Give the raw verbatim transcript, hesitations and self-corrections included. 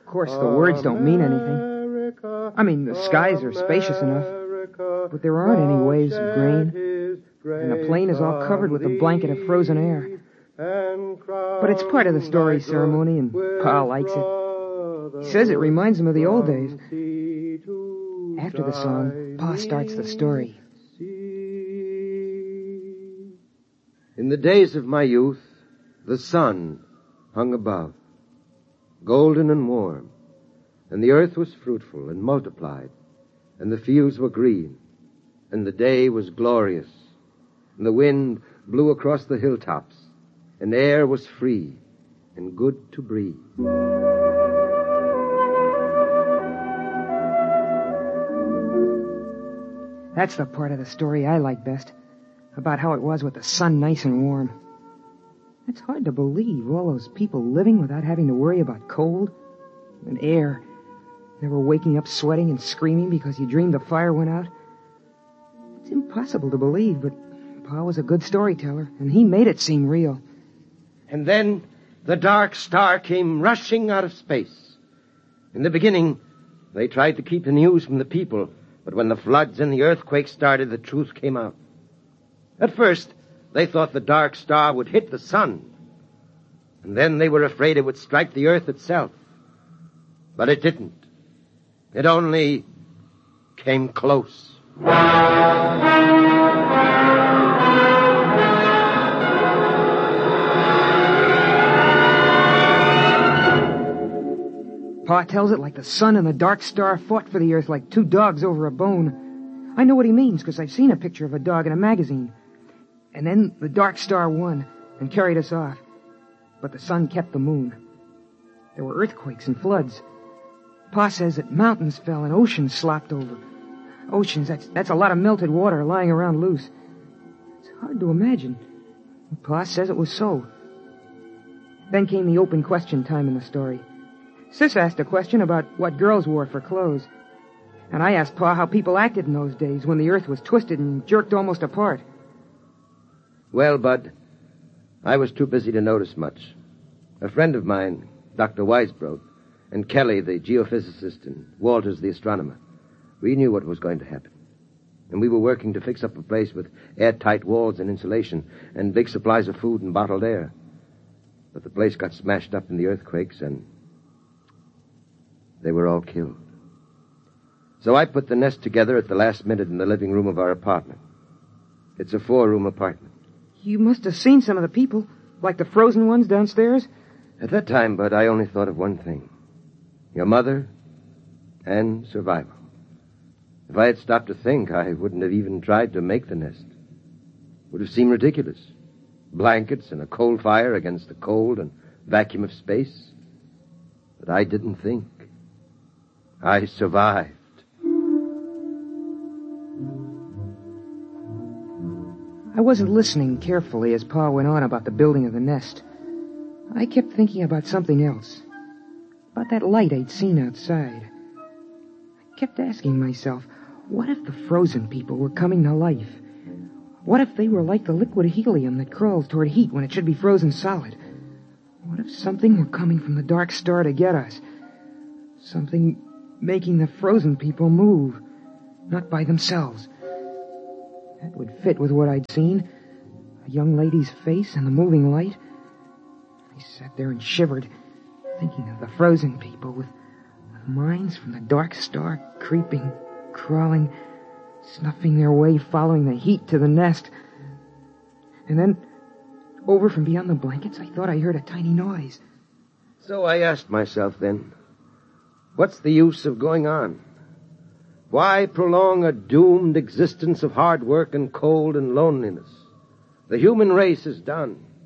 course, the words don't mean anything. I mean, the skies are spacious enough, but there aren't any waves of grain, and the plain is all covered with a blanket of frozen air. But it's part of the story ceremony, and Pa likes it. He says it reminds him of the old days. After the song, Pa starts the story. In the days of my youth, the sun hung above, golden and warm, and the earth was fruitful and multiplied, and the fields were green, and the day was glorious, and the wind blew across the hilltops, and the air was free and good to breathe. That's the part of the story I like best, about how it was with the sun nice and warm. It's hard to believe all those people living without having to worry about cold and air, never waking up sweating and screaming because you dreamed the fire went out. It's impossible to believe, but Pa was a good storyteller, and he made it seem real. And then the dark star came rushing out of space. In the beginning, they tried to keep the news from the people, but when the floods and the earthquakes started, the truth came out. At first, they thought the dark star would hit the sun, and then they were afraid it would strike the earth itself. But it didn't. It only came close. Pa tells it like the sun and the dark star fought for the earth like two dogs over a bone. I know what he means, because I've seen a picture of a dog in a magazine. And then the dark star won and carried us off. But the sun kept the moon. There were earthquakes and floods. Pa says that mountains fell and oceans slopped over. Oceans, that's, that's a lot of melted water lying around loose. It's hard to imagine. Pa says it was so. Then came the open question time in the story. Sis asked a question about what girls wore for clothes. And I asked Pa how people acted in those days when the earth was twisted and jerked almost apart. Well, Bud, I was too busy to notice much. A friend of mine, Doctor Weisbrod, and Kelly, the geophysicist, and Walters, the astronomer, we knew what was going to happen. And we were working to fix up a place with airtight walls and insulation and big supplies of food and bottled air. But the place got smashed up in the earthquakes, and they were all killed. So I put the nest together at the last minute in the living room of our apartment. It's a four-room apartment. You must have seen some of the people, like the frozen ones downstairs. At that time, Bud, I only thought of one thing. Your mother and survival. If I had stopped to think, I wouldn't have even tried to make the nest. It would have seemed ridiculous. Blankets and a coal fire against the cold and vacuum of space. But I didn't think. I survived. I wasn't listening carefully as Pa went on about the building of the nest. I kept thinking about something else. About that light I'd seen outside. I kept asking myself, what if the frozen people were coming to life? What if they were like the liquid helium that crawls toward heat when it should be frozen solid? What if something were coming from the dark star to get us? Something making the frozen people move, not by themselves. That would fit with what I'd seen. A young lady's face and the moving light. I sat there and shivered, thinking of the frozen people with, with minds from the dark star creeping, crawling, snuffing their way, following the heat to the nest. And then, over from beyond the blankets, I thought I heard a tiny noise. So I asked myself then, what's the use of going on? Why prolong a doomed existence of hard work and cold and loneliness? The human race is done.